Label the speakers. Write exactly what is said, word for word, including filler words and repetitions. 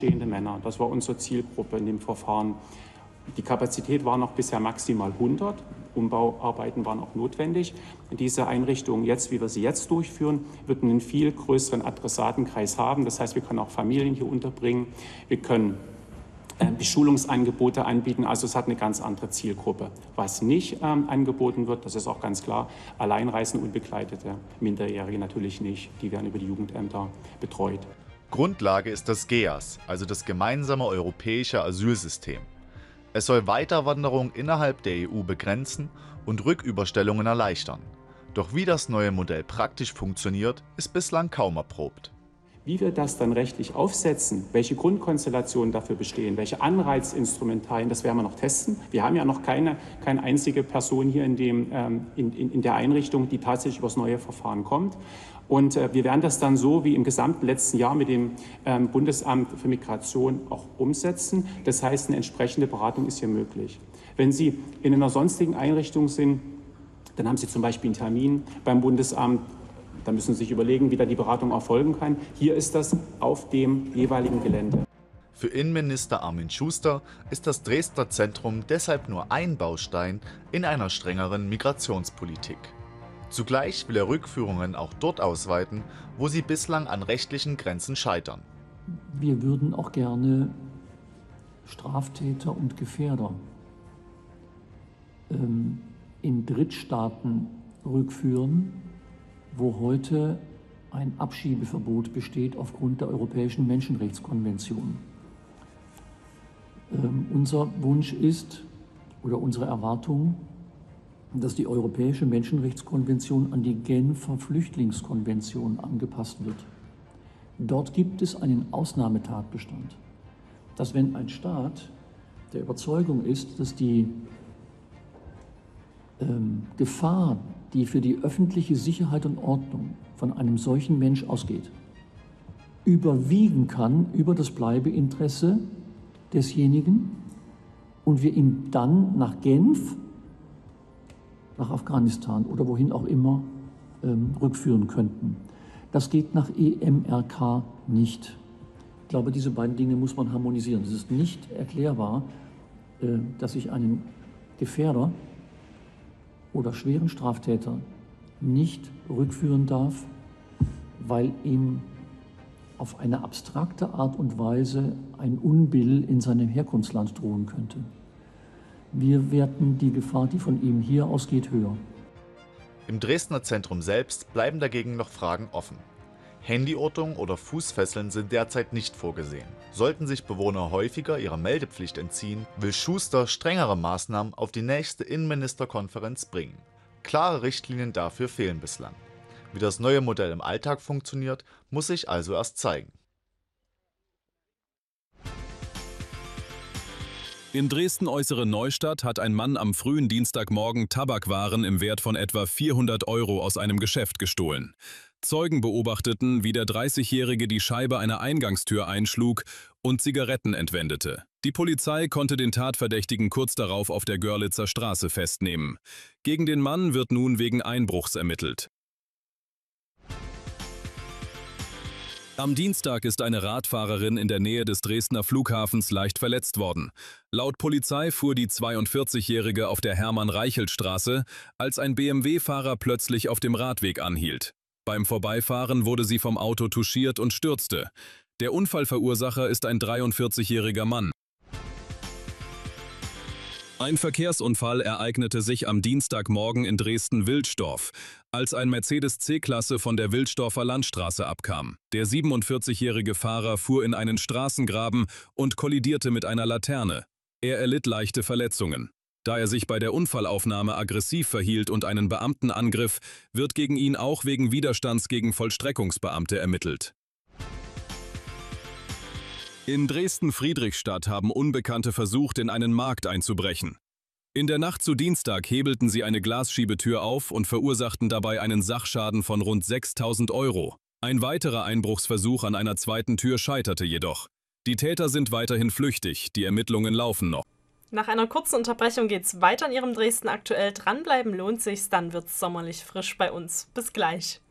Speaker 1: stehende Männer. Das war unsere Zielgruppe in dem Verfahren. Die Kapazität war noch bisher maximal hundert. Umbauarbeiten waren auch notwendig. Diese Einrichtung jetzt, wie wir sie jetzt durchführen, wird einen viel größeren Adressatenkreis haben. Das heißt, wir können auch Familien hier unterbringen. Wir können Beschulungsangebote anbieten. Also es hat eine ganz andere Zielgruppe. Was nicht ähm, angeboten wird, das ist auch ganz klar, Alleinreisende, Unbegleitete, Minderjährige natürlich nicht. Die werden über die Jugendämter betreut.
Speaker 2: Grundlage ist das G E A S, also das gemeinsame europäische Asylsystem. Es soll Weiterwanderung innerhalb der E U begrenzen und Rücküberstellungen erleichtern. Doch wie das neue Modell praktisch funktioniert, ist bislang kaum erprobt.
Speaker 1: Wie wir das dann rechtlich aufsetzen, welche Grundkonstellationen dafür bestehen, welche Anreizinstrumentarien, das werden wir noch testen. Wir haben ja noch keine, keine einzige Person hier in, dem, ähm, in, in, in der Einrichtung, die tatsächlich über das neue Verfahren kommt. Und äh, wir werden das dann so wie im gesamten letzten Jahr mit dem ähm, Bundesamt für Migration auch umsetzen. Das heißt, eine entsprechende Beratung ist hier möglich. Wenn Sie in einer sonstigen Einrichtung sind, dann haben Sie zum Beispiel einen Termin beim Bundesamt. Da müssen Sie sich überlegen, wie da die Beratung erfolgen kann. Hier ist das auf dem jeweiligen Gelände.
Speaker 2: Für Innenminister Armin Schuster ist das Dresdner Zentrum deshalb nur ein Baustein in einer strengeren Migrationspolitik. Zugleich will er Rückführungen auch dort ausweiten, wo sie bislang an rechtlichen Grenzen scheitern.
Speaker 3: Wir würden auch gerne Straftäter und Gefährder ähm, in Drittstaaten rückführen, wo heute ein Abschiebeverbot besteht aufgrund der Europäischen Menschenrechtskonvention. Ähm, unser Wunsch ist, oder unsere Erwartung, dass die Europäische Menschenrechtskonvention an die Genfer Flüchtlingskonvention angepasst wird. Dort gibt es einen Ausnahmetatbestand, dass wenn ein Staat der Überzeugung ist, dass die ähm, Gefahr, die für die öffentliche Sicherheit und Ordnung von einem solchen Mensch ausgeht, überwiegen kann über das Bleibeinteresse desjenigen und wir ihn dann nach Genf, nach Afghanistan oder wohin auch immer ähm, rückführen könnten. Das geht nach E M R K nicht. Ich glaube, diese beiden Dinge muss man harmonisieren. Es ist nicht erklärbar, äh, dass ich einen Gefährder oder schweren Straftäter nicht rückführen darf, weil ihm auf eine abstrakte Art und Weise ein Unbill in seinem Herkunftsland drohen könnte. Wir werten die Gefahr, die von ihm hier ausgeht, höher.
Speaker 2: Im Dresdner Zentrum selbst bleiben dagegen noch Fragen offen. Handyortung oder Fußfesseln sind derzeit nicht vorgesehen. Sollten sich Bewohner häufiger ihrer Meldepflicht entziehen, will Schuster strengere Maßnahmen auf die nächste Innenministerkonferenz bringen. Klare Richtlinien dafür fehlen bislang. Wie das neue Modell im Alltag funktioniert, muss sich also erst zeigen.
Speaker 4: In Dresden-Äußere Neustadt hat ein Mann am frühen Dienstagmorgen Tabakwaren im Wert von etwa vierhundert Euro aus einem Geschäft gestohlen. Zeugen beobachteten, wie der dreißigjährige die Scheibe einer Eingangstür einschlug und Zigaretten entwendete. Die Polizei konnte den Tatverdächtigen kurz darauf auf der Görlitzer Straße festnehmen. Gegen den Mann wird nun wegen Einbruchs ermittelt. Am Dienstag ist eine Radfahrerin in der Nähe des Dresdner Flughafens leicht verletzt worden. Laut Polizei fuhr die zweiundvierzigjährige auf der Hermann-Reichelt-Straße, als ein B M W-Fahrer plötzlich auf dem Radweg anhielt. Beim Vorbeifahren wurde sie vom Auto touchiert und stürzte. Der Unfallverursacher ist ein dreiundvierzigjähriger Mann. Ein Verkehrsunfall ereignete sich am Dienstagmorgen in Dresden-Wilsdorf, als ein Mercedes C-Klasse von der Wilsdorfer Landstraße abkam. Der siebenundvierzigjährige Fahrer fuhr in einen Straßengraben und kollidierte mit einer Laterne. Er erlitt leichte Verletzungen. Da er sich bei der Unfallaufnahme aggressiv verhielt und einen Beamten angriff, wird gegen ihn auch wegen Widerstands gegen Vollstreckungsbeamte ermittelt. In Dresden-Friedrichstadt haben Unbekannte versucht, in einen Markt einzubrechen. In der Nacht zu Dienstag hebelten sie eine Glasschiebetür auf und verursachten dabei einen Sachschaden von rund sechstausend Euro. Ein weiterer Einbruchsversuch an einer zweiten Tür scheiterte jedoch. Die Täter sind weiterhin flüchtig, die Ermittlungen laufen noch.
Speaker 5: Nach einer kurzen Unterbrechung geht's weiter in Ihrem Dresden aktuell. Dranbleiben lohnt sich's, dann wird's sommerlich frisch bei uns. Bis gleich.